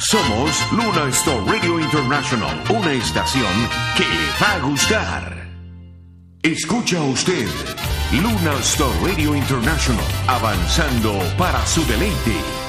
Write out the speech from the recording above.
Somos Luna Star Radio International, una estación que le va a gustar. Escucha usted Luna Star Radio International, avanzando para su deleite.